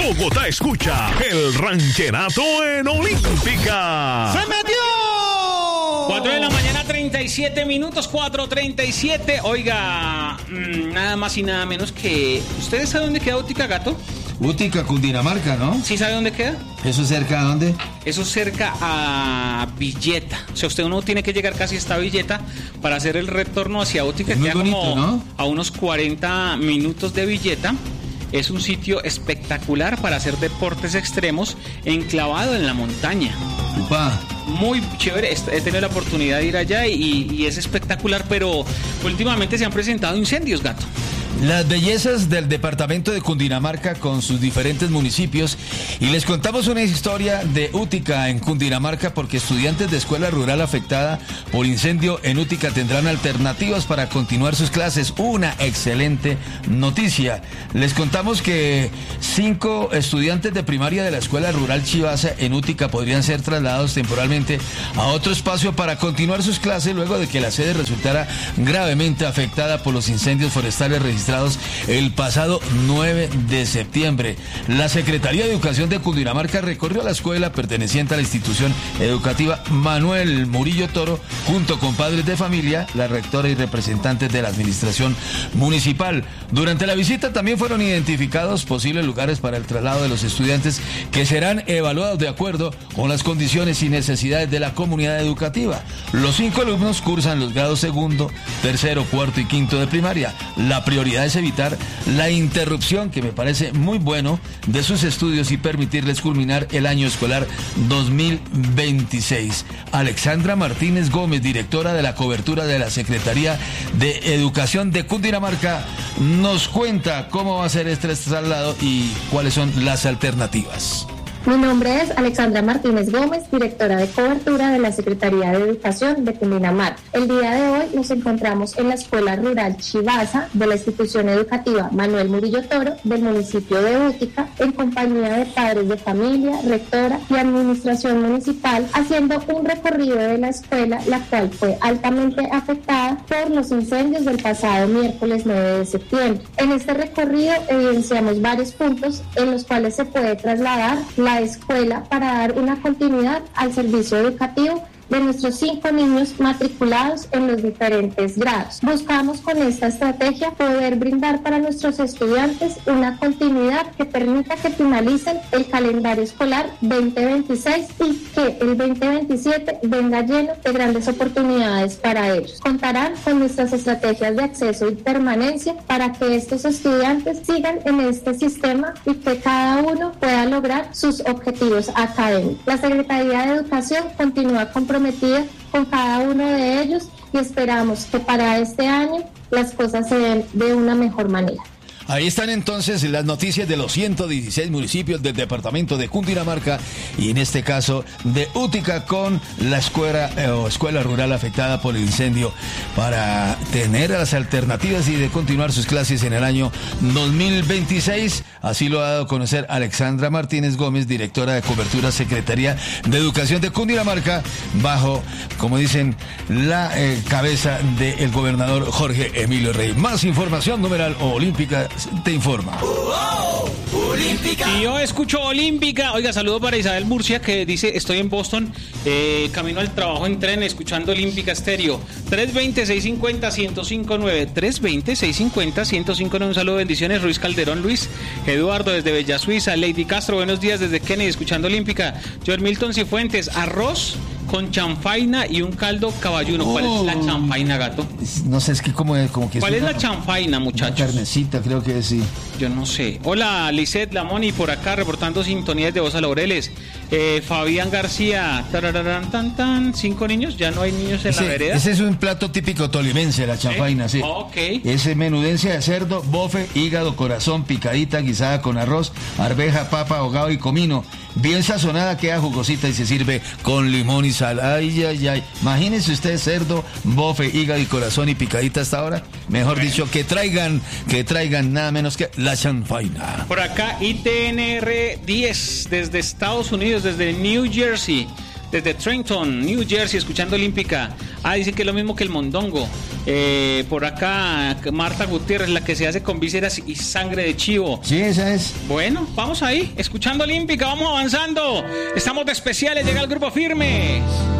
Bogotá escucha el rancherato en Olímpica. ¡Se metió! 4 de la mañana, 37 minutos, 4:37. Oiga, nada más y nada menos que... ¿Ustedes saben dónde queda Útica, Gato? Útica, Cundinamarca, ¿no? ¿Sí sabe dónde queda? ¿Eso cerca a dónde? Eso cerca a Villeta. O sea, uno tiene que llegar casi hasta Villeta para hacer el retorno hacia Útica. Es muy queda bonito, como ¿no? a unos 40 minutos de Villeta. Es un sitio espectacular para hacer deportes extremos enclavado en la montaña. Upa. Muy chévere, he tenido la oportunidad de ir allá y es espectacular, pero últimamente se han presentado incendios, Gato. Las bellezas del departamento de Cundinamarca con sus diferentes municipios, y les contamos una historia de Útica en Cundinamarca porque estudiantes de escuela rural afectada por incendio en Útica tendrán alternativas para continuar sus clases. Una excelente noticia. Les contamos que 5 estudiantes de primaria de la escuela rural Chivaza en Útica podrían ser trasladados temporalmente a otro espacio para continuar sus clases luego de que la sede resultara gravemente afectada por los incendios forestales registrados el pasado 9 de septiembre. La Secretaría de Educación de Cundinamarca recorrió la escuela perteneciente a la institución educativa Manuel Murillo Toro junto con padres de familia, la rectora y representantes de la administración municipal. Durante la visita también fueron identificados posibles lugares para el traslado de los estudiantes que serán evaluados de acuerdo con las condiciones y necesidades de la comunidad educativa. Los 5 alumnos cursan los grados segundo, tercero, cuarto y quinto de primaria. La prioridad es evitar la interrupción, que me parece muy bueno, de sus estudios y permitirles culminar el año escolar 2026. Alexandra Martínez Gómez, directora de la cobertura de la Secretaría de Educación de Cundinamarca, nos cuenta cómo va a ser este traslado y cuáles son las alternativas. Mi nombre es Alexandra Martínez Gómez, directora de cobertura de la Secretaría de Educación de Cundinamarca. El día de hoy nos encontramos en la Escuela Rural Chivaza de la institución educativa Manuel Murillo Toro del municipio de Útica, en compañía de padres de familia, rectora y administración municipal, haciendo un recorrido de la escuela, la cual fue altamente afectada por los incendios del pasado miércoles 9 de septiembre. En este recorrido evidenciamos varios puntos en los cuales se puede trasladar la escuela para dar una continuidad al servicio educativo de nuestros 5 niños matriculados en los diferentes grados. Buscamos con esta estrategia poder brindar para nuestros estudiantes una continuidad que permita que finalicen el calendario escolar 2026 y que el 2027 venga lleno de grandes oportunidades para ellos. Contarán con nuestras estrategias de acceso y permanencia para que estos estudiantes sigan en este sistema y que cada uno pueda lograr sus objetivos académicos. La Secretaría de Educación continúa comprometida con cada uno de ellos y esperamos que para este año las cosas se den de una mejor manera. Ahí están entonces las noticias de los 116 municipios del departamento de Cundinamarca y en este caso de Útica con la escuela rural afectada por el incendio para tener las alternativas y de continuar sus clases en el año 2026. Así lo ha dado a conocer Alexandra Martínez Gómez, directora de cobertura Secretaría de Educación de Cundinamarca, bajo, como dicen, la cabeza del gobernador Jorge Emilio Rey. Más información, numeral Olímpica te informa. Y yo escucho Olímpica. Oiga, saludo para Isabel Murcia, que dice: estoy en Boston, camino al trabajo en tren, escuchando Olímpica Estéreo. 320-650-1059. 320-650-1059. Un saludo, bendiciones. Ruiz Calderón, Luis Eduardo desde Bella Suiza. Lady Castro, buenos días desde Kennedy, escuchando Olímpica. Joel Milton Cifuentes, arroz con chanfaina y un caldo caballuno. ¿Cuál es la chanfaina, Gato? No sé, es que como que ¿cuál es la chanfaina, muchachos? Una carnecita, creo que sí. Yo no sé. Hola, Lisette Lamoni por acá, reportando sintonías de Voz a Laureles. Fabián García, tarararán, tan, tan. 5 niños, ya no hay niños en la vereda. Ese es un plato típico tolimense, la chanfaina, sí. Ok. Es menudencia de cerdo, bofe, hígado, corazón, picadita, guisada con arroz, arveja, papa, ahogado y comino. Bien sazonada, queda jugosita y se sirve con limón y sal. Ay, ay, ay. Imagínense ustedes cerdo, bofe, hígado y corazón y picadita hasta ahora. Mejor dicho, que traigan nada menos que la chanfaina. Por acá, ITNR 10, desde Estados Unidos, desde New Jersey. desde Trenton, New Jersey, escuchando Olímpica. Dicen que es lo mismo que el mondongo. Por acá, Marta Gutiérrez, la que se hace con vísceras y sangre de chivo. Sí, esa es. Bueno, vamos ahí, escuchando Olímpica, vamos avanzando. Estamos de especiales, llega el Grupo Firme.